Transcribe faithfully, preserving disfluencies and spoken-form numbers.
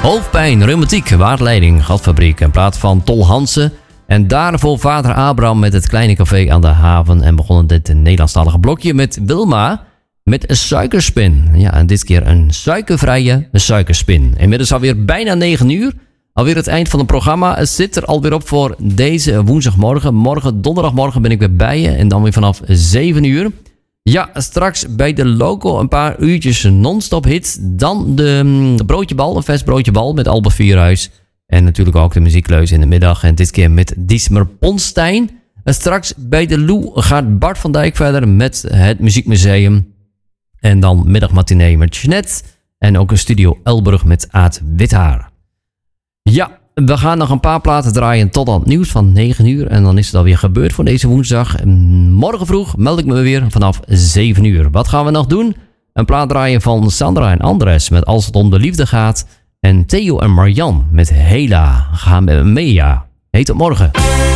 Hoofdpijn, reumatiek, waardleiding, gatfabriek. In plaats van Tol Hansen. En daarvoor vader Abraham met het kleine café aan de haven. En begonnen dit Nederlandstalige blokje met Wilma met een suikerspin. Ja, en dit keer een suikervrije suikerspin. Inmiddels alweer bijna negen uur. Alweer het eind van het programma. Het zit er alweer op voor deze woensdagmorgen. Morgen, donderdagmorgen ben ik weer bij je. En dan weer vanaf zeven uur. Ja, straks bij de loco een paar uurtjes non-stop hits. Dan de, de broodjebal, een vers broodjebal met Albert Vierhuis. En natuurlijk ook de muziekleus in de middag. En dit keer met Diesmer Ponstein. En straks bij de Lou gaat Bart van Dijk verder met het Muziekmuseum. En dan middagmatinee met Jeanette. En ook een studio Elburg met Aad Withaar. Ja, we gaan nog een paar platen draaien tot aan het nieuws van negen uur. En dan is het alweer gebeurd voor deze woensdag. Morgen vroeg meld ik me weer vanaf zeven uur. Wat gaan we nog doen? Een plaat draaien van Sandra en Andres met Als het om de liefde gaat. En Theo en Marjan met Hela. Gaan met me mee, ja. Heet het morgen.